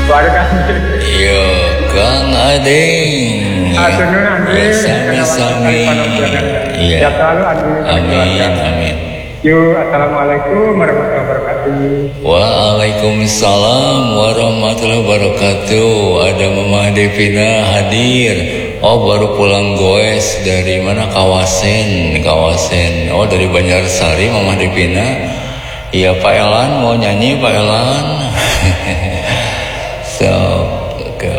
Warga. Yo, Kang Ading. Aturun Andi. Sami-sami. Iya. Ya selalu Andi. Amin. Yuk, assalamualaikum warahmatullahi wabarakatuh. Waalaikumsalam warahmatullahi wabarakatuh. Ada Mama Devina hadir. Oh, baru pulang goes dari mana? Kawasen. Oh, dari Banjarsari Mama Devina. Iya, Pak Elan mau nyanyi, Pak Elan. So